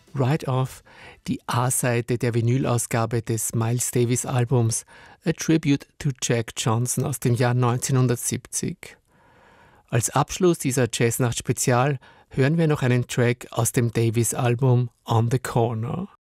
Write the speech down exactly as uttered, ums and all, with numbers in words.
Right Off, die A-Seite der Vinylausgabe des Miles Davis Albums A Tribute to Jack Johnson aus dem Jahr neunzehnhundertsiebzig. Als Abschluss dieser Jazznacht Spezial hören wir noch einen Track aus dem Davis Album On the Corner.